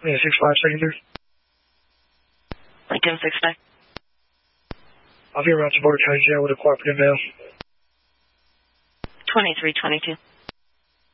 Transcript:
Yeah, 6-5, second through. Lincoln 6-5. I'll be around to Boulder County Jail with a cooperative mail. 2322.